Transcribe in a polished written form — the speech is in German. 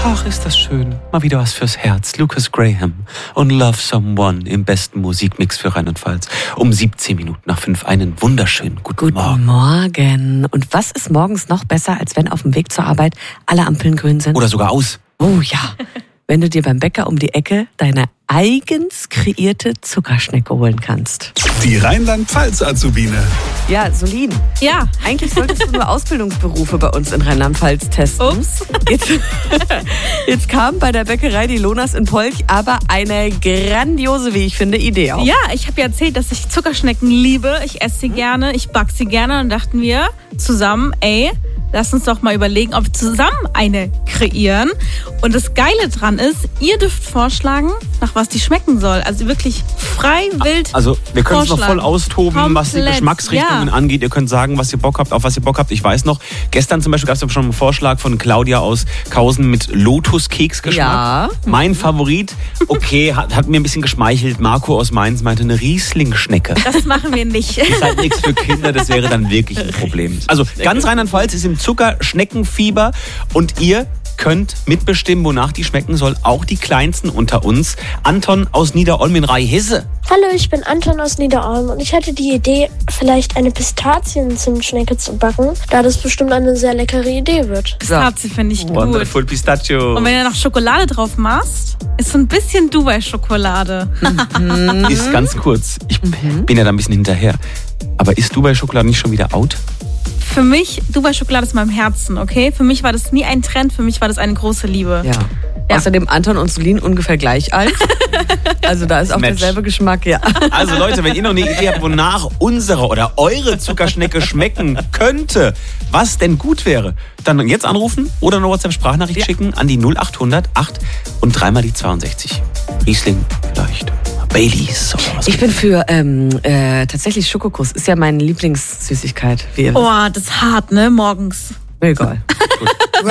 Ach, ist das schön. Mal wieder was fürs Herz. Lucas Graham und Love Someone im besten Musikmix für Rheinland-Pfalz. Um 17:05. Einen wunderschönen guten Morgen. Guten Morgen. Und was ist morgens noch besser, als wenn auf dem Weg zur Arbeit alle Ampeln grün sind? Oder sogar aus. Oh ja. Wenn du dir beim Bäcker um die Ecke deine eigens kreierte Zuckerschnecke holen kannst. Die Rheinland-Pfalz-Azubine. Ja, Solin. Ja. Eigentlich solltest du nur Ausbildungsberufe bei uns in Rheinland-Pfalz testen. Ups. Jetzt kam bei der Bäckerei die Lonas in Polch aber eine grandiose, wie ich finde, Idee auf. Ja, ich habe ja erzählt, dass ich Zuckerschnecken liebe. Ich esse sie gerne, ich backe sie gerne. Und dachten wir zusammen, lass uns doch mal überlegen, ob wir zusammen eine kreieren. Und das Geile dran ist, ihr dürft vorschlagen, nach was die schmecken soll. Also wirklich frei, wild. Also wir können es noch voll austoben, was die Komplett, Geschmacksrichtungen ja. angeht. Ihr könnt sagen, was ihr Bock habt, auf was ihr Bock habt. Ich weiß noch, gestern zum Beispiel gab es schon einen Vorschlag von Claudia aus Kausen mit Lotuskeksgeschmack. Ja. Mein Favorit, okay, hat mir ein bisschen geschmeichelt. Marco aus Mainz meinte eine Riesling-Schnecke. Das machen wir nicht. Ist halt nichts für Kinder, das wäre dann wirklich ein Problem. Also ganz Rheinland-Pfalz ist im Zuckerschneckenfieber und ihr könnt mitbestimmen, wonach die schmecken soll. Auch die Kleinsten unter uns. Anton aus Niederolm in Rhei-Hesse. Hallo, ich bin Anton aus Niederolm und ich hatte die Idee, vielleicht eine Pistazien-Zimtschnecke zu backen, da das bestimmt eine sehr leckere Idee wird. Pistazie finde ich gut. Wonderful Pistachio. Und wenn du noch Schokolade drauf machst, ist so ein bisschen Dubai-Schokolade. Ist ganz kurz. Ich bin ja da ein bisschen hinterher. Aber ist Dubai-Schokolade nicht schon wieder out? Für mich, Dubai-Schokolade ist in meinem Herzen, okay? Für mich war das nie ein Trend, für mich war das eine große Liebe. Ja. Außerdem Anton und Solin ungefähr gleich alt. Also da ist auch Match. derselbe Geschmack, ja. Also Leute, wenn ihr noch eine Idee habt, wonach unsere oder eure Zuckerschnecke schmecken könnte, was denn gut wäre, dann jetzt anrufen oder eine WhatsApp-Sprachnachricht schicken an die 0800 8 und dreimal die 62. Riesling vielleicht. Baileys. Ich bin für tatsächlich Schokokuss. Ist ja meine Lieblingssüßigkeit. Wie ihr wisst. Oh, das ist hart, ne? Morgens. Mir egal.